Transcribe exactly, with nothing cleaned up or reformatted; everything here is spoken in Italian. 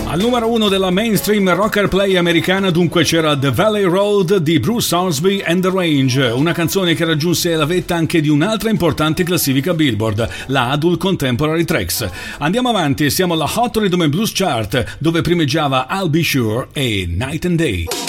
Al numero uno della mainstream rocker play americana dunque c'era The Valley Road di Bruce Hornsby and The Range, una canzone che raggiunse la vetta anche di un'altra importante classifica Billboard, la Adult Contemporary Tracks. Andiamo avanti e siamo alla Hot Rhythm and Blues Chart, dove primeggiava I'll Be Sure e Night and Day.